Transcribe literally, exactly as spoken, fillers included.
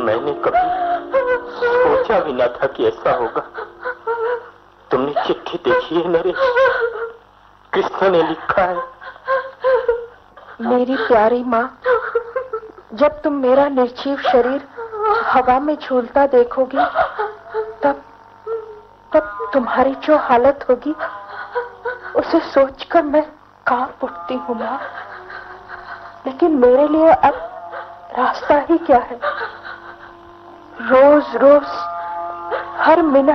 मैंने कभी सोचा भी ना था कि ऐसा होगा। तुमने चिट्ठी देखी है नरेश? कृष्ण ने लिखा है, मेरी प्यारी माँ, जब तुम मेरा निर्जीव शरीर हवा में झूलता देखोगी तब तब तुम्हारी जो हालत होगी उसे सोचकर मैं कांप उठती हूँ माँ। लेकिन मेरे लिए अब रास्ता ही क्या है? रोज रोज हर मिनट